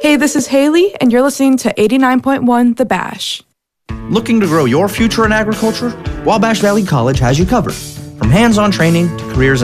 Hey, this is Haley, and you're listening to 89.1 The Bash. Looking to grow your future in agriculture? Wabash Valley College has you covered. From hands-on training to careers